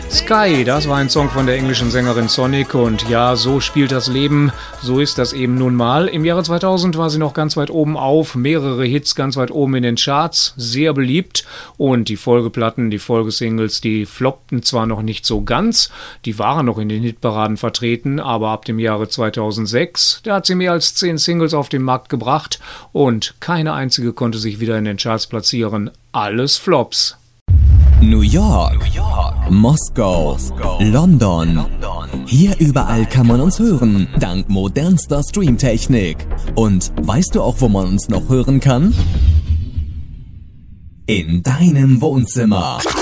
Sky, das war ein Song von der englischen Sängerin Sonic und ja, so spielt das Leben, so ist das eben nun mal. Im Jahre 2000 war sie noch ganz weit oben auf, mehrere Hits ganz weit oben in den Charts, sehr beliebt und die Folgeplatten, die Folgesingles, die floppten zwar noch nicht so ganz, die waren noch in den Hitparaden vertreten, aber ab dem Jahre 2006, da hat sie mehr als 10 Singles auf den Markt gebracht und keine einzige konnte sich wieder in den Charts platzieren, alles Flops. New York, Moskau, London. Hier überall kann man uns hören, dank modernster Streamtechnik. Und weißt du auch, wo man uns noch hören kann? In deinem Wohnzimmer.